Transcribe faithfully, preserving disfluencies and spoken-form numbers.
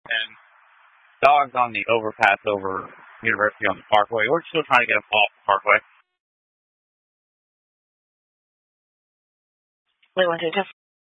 and dog's on the overpass over University on the Parkway. We're still trying to get him off the Parkway. Wait, one, two, two.